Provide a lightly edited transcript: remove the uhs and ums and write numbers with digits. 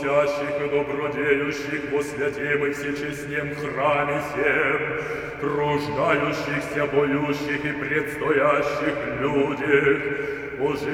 молчащих и добродеющих во святем и всечестнем храме сем, труждающихся, поющих и предстоящих людях,